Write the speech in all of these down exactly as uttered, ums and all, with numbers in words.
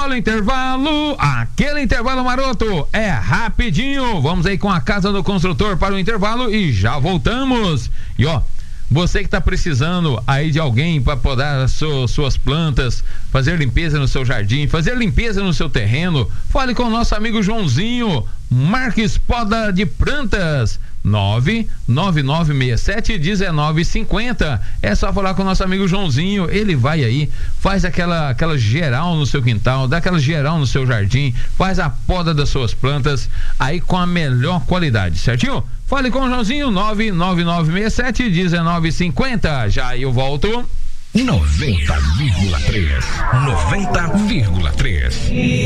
intervalo, intervalo, aquele intervalo maroto é rapidinho. Vamos aí com a Casa do Construtor para o intervalo e já voltamos. E ó, você que está precisando aí de alguém para podar as su- suas plantas, fazer limpeza no seu jardim, fazer limpeza no seu terreno, fale com o nosso amigo Joãozinho Marques Poda de Plantas. nove nove nove seis sete um nove cinco zero. É só falar com o nosso amigo Joãozinho, ele vai aí, faz aquela, aquela geral no seu quintal, dá aquela geral no seu jardim, faz a poda das suas plantas aí com a melhor qualidade, certinho? Fale com o Joãozinho, nove nove nove seis sete um nove cinco zero. Já eu volto. noventa vírgula três. noventa vírgula três.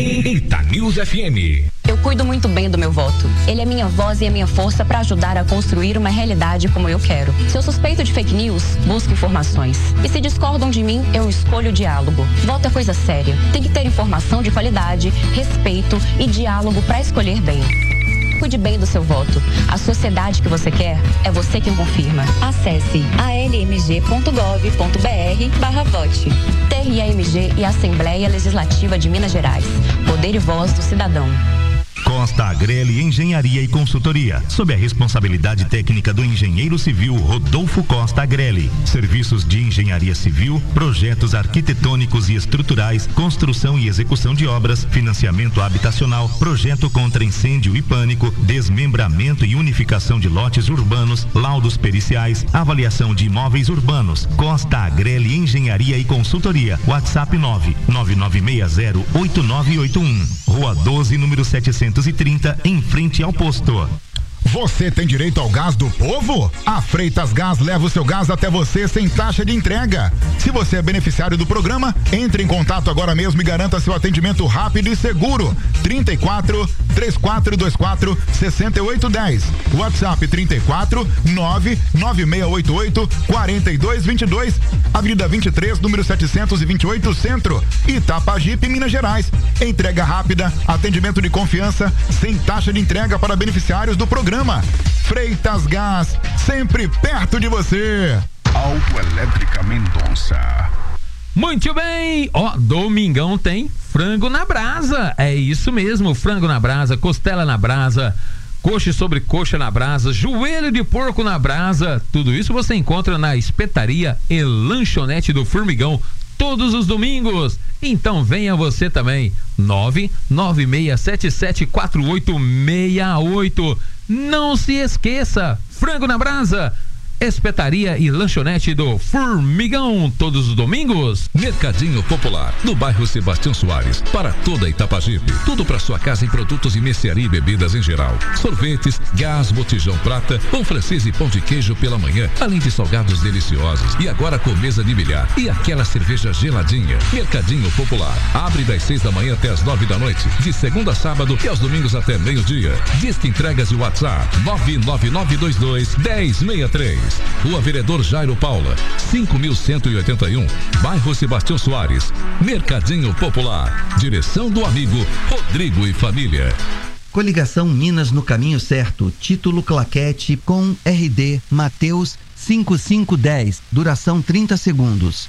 Itanews F M. Eu cuido muito bem do meu voto. Ele é minha voz e a minha força para ajudar a construir uma realidade como eu quero. Se eu suspeito de fake news, busco informações. E se discordam de mim, eu escolho o diálogo. Voto é coisa séria. Tem que ter informação de qualidade, respeito e diálogo para escolher bem. Cuide bem do seu voto. A sociedade que você quer é você quem confirma. Acesse a l m g ponto gov ponto b r barra vote. T R A M G e Assembleia Legislativa de Minas Gerais. Poder e voz do cidadão. Costa Agrelli Engenharia e Consultoria, sob a responsabilidade técnica do engenheiro civil Rodolfo Costa Agrelli. Serviços de engenharia civil, projetos arquitetônicos e estruturais, construção e execução de obras, financiamento habitacional, projeto contra incêndio e pânico, desmembramento e unificação de lotes urbanos, laudos periciais, avaliação de imóveis urbanos. Costa Agrelli Engenharia e Consultoria. WhatsApp nove nove nove seis zero oito nove oito um. Rua doze, número setecentos e trinta, em frente ao posto. Você tem direito ao gás do povo? A Freitas Gás leva o seu gás até você sem taxa de entrega. Se você é beneficiário do programa, entre em contato agora mesmo e garanta seu atendimento rápido e seguro. trinta e quatro, três quatro dois quatro, seis oito um zero. WhatsApp trinta e quatro, nove nove seis oito oito, quatro dois dois dois. Avenida vinte e três, número setecentos e vinte e oito, Centro, Itapajipe, Minas Gerais. Entrega rápida, atendimento de confiança, sem taxa de entrega para beneficiários do programa. Freitas Gás, sempre perto de você. Autoelétrica Mendonça. Muito bem, ó, domingão tem frango na brasa, é isso mesmo, frango na brasa, costela na brasa, coxa sobre coxa na brasa, joelho de porco na brasa, tudo isso você encontra na Espetaria e Lanchonete do Formigão, todos os domingos. Então venha você também, nove nove seis sete sete quatro oito seis oito. Não se esqueça, frango na brasa, Espetaria e Lanchonete do Formigão, todos os domingos. Mercadinho Popular, no bairro Sebastião Soares, para toda Itapajipe. Tudo para sua casa em produtos de mercearia e bebidas em geral. Sorvetes, gás, botijão prata, pão francês e pão de queijo pela manhã, além de salgados deliciosos. E agora com mesa de bilhar e aquela cerveja geladinha. Mercadinho Popular, abre das seis da manhã até as nove da noite, de segunda a sábado e aos domingos até meio-dia. Disque entregas e WhatsApp nove nove nove dois dois, um zero seis três. Rua Vereador Jairo Paula, cinco mil cento e oitenta e um, bairro Sebastião Soares. Mercadinho Popular, direção do amigo Rodrigo e família. Coligação Minas no caminho certo, título claquete com R D Mateus cinco cinco um zero, duração trinta segundos.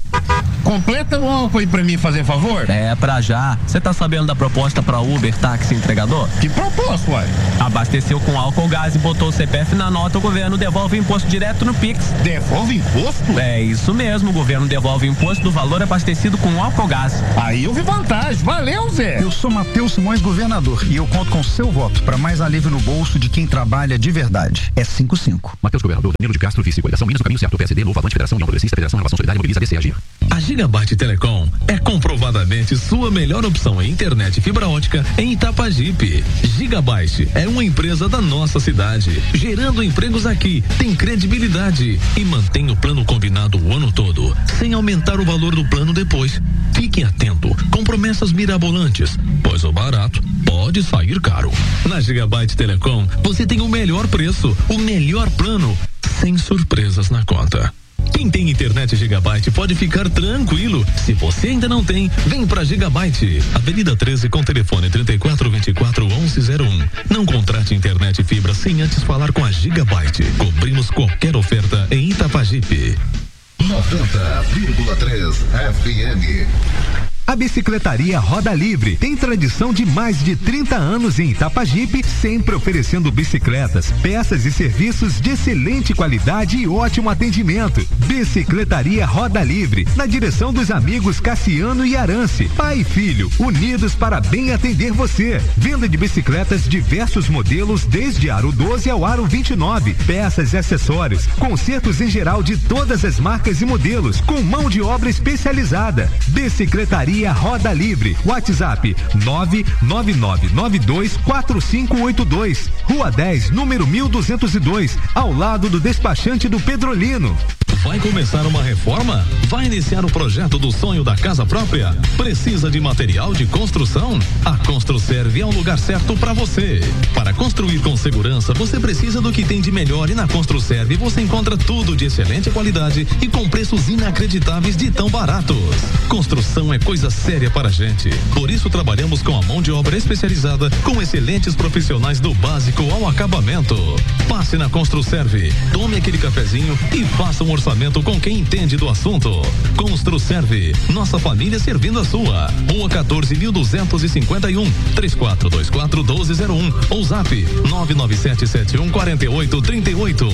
Completa ou foi pra mim fazer favor? É, pra já. Você tá sabendo da proposta pra Uber, táxi entregador? Que proposta, uai? Abasteceu com álcool gás e botou o C P F na nota, o governo devolve o imposto direto no Pix. Devolve imposto? É isso mesmo, o governo devolve o imposto do valor abastecido com álcool gás. Aí eu vi vantagem, valeu, Zé! Eu sou Matheus Simões, governador, e eu conto com seu voto para mais alívio no bolso de quem trabalha de verdade. É cinco cinco. Matheus Governador, Danilo de Castro, vice, coligação Minas no caminho certo, P S D, Novo Avante, Federação União Progressista, Federação Inovação Solidária, Mobiliza, D C, Agir. A Gigabyte Telecom é comprovadamente sua melhor opção em internet e fibra ótica em Itapajipe. Gigabyte é uma empresa da nossa cidade, gerando empregos aqui, tem credibilidade e mantém o plano combinado o ano todo, sem aumentar o valor do plano depois. Fique atento com promessas mirabolantes, pois o barato pode sair caro. Na Gigabyte Telecom, você tem o melhor preço, o melhor plano, sem surpresas na conta. Quem tem internet Gigabyte pode ficar tranquilo. Se você ainda não tem, vem pra Gigabyte. Avenida treze com telefone trinta e quatro, vinte e quatro, onze zero um. Não contrate internet fibra sem antes falar com a Gigabyte. Cobrimos qualquer oferta em Itapajipe. noventa vírgula três F M. A Bicicletaria Roda Livre tem tradição de mais de trinta anos em Itapajipe, sempre oferecendo bicicletas, peças e serviços de excelente qualidade e ótimo atendimento. Bicicletaria Roda Livre, na direção dos amigos Cassiano e Arance, pai e filho, unidos para bem atender você. Venda de bicicletas diversos modelos, desde aro doze ao aro vinte e nove, peças e acessórios, consertos em geral de todas as marcas e modelos, com mão de obra especializada. Bicicletaria Roda Livre, WhatsApp nove nove nove nove dois quatro cinco oito dois, Rua dez, número mil duzentos e dois, ao lado do despachante do Pedrolino. Vai começar uma reforma? Vai iniciar o projeto do sonho da casa própria? Precisa de material de construção? A Construserve é o lugar certo para você. Para construir com segurança, você precisa do que tem de melhor, e na Construserve você encontra tudo de excelente qualidade e com preços inacreditáveis de tão baratos. Construção é coisa séria para a gente. Por isso trabalhamos com a mão de obra especializada, com excelentes profissionais do básico ao acabamento. Passe na Construserve, tome aquele cafezinho e faça um orçamento com quem entende do assunto. Construserve, nossa família servindo a sua. Rua quatorze mil duzentos e cinquenta e um, três quatro dois quatro, um dois zero um ou zap nove nove sete sete um quatro oito três oito.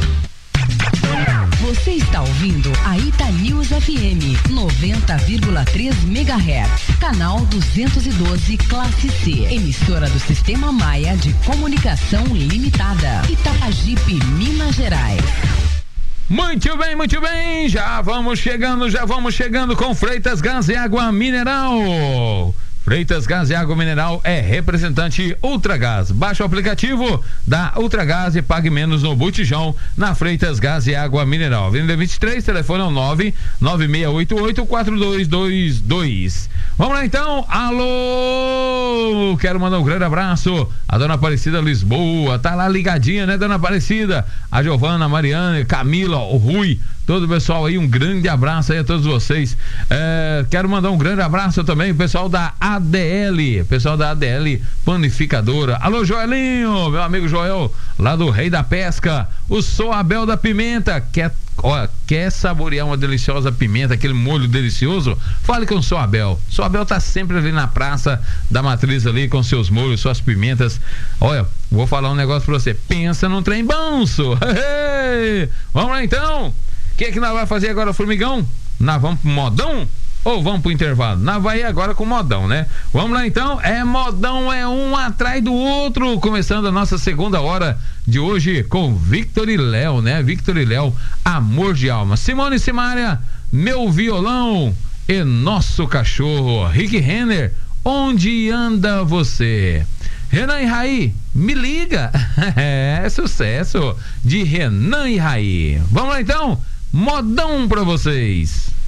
Você está ouvindo a Ita News F M noventa vírgula três megahertz, canal duzentos e doze, classe C, emissora do Sistema Maia de Comunicação Limitada, Itapajipe, Minas Gerais. Muito bem, muito bem, já vamos chegando, já vamos chegando com Freitas Gás e Água Mineral. Freitas Gás e Água Mineral é representante Ultragás. Baixe o aplicativo da Ultragás e pague menos no botijão na Freitas Gás e Água Mineral. Avenida vinte e três, telefone é o nove nove seis oito oito quatro dois dois dois. Vamos lá então, alô! Quero mandar um grande abraço a dona Aparecida Lisboa, tá lá ligadinha, né, dona Aparecida? A Giovana, a Mariana, Camila, o Rui, todo o pessoal aí, um grande abraço aí a todos vocês. É, quero mandar um grande abraço também o pessoal da A D L, pessoal da A D L Panificadora. Alô, Joelinho, meu amigo Joel, lá do Rei da Pesca. O Sou Abel da Pimenta, quer, ó, quer saborear uma deliciosa pimenta, aquele molho delicioso? Fale com o Sou Abel. Sou Abel tá sempre ali na praça da Matriz ali com seus molhos, suas pimentas. Olha, vou falar um negócio pra você, pensa num trem banço. Vamos lá então. O que é que nós vamos fazer agora, Formigão? Nós vamos pro modão? Ou vamos pro intervalo? Nós vai agora com modão, né? Vamos lá então, é modão, é um atrás do outro, começando a nossa segunda hora de hoje com Victor e Léo, né? Victor e Léo, Amor de Alma. Simone Simaria, Meu Violão e Nosso Cachorro. Rick Renner, Onde Anda Você? Renan e Raí, Me Liga. É sucesso de Renan e Raí. Vamos lá então, modão pra vocês.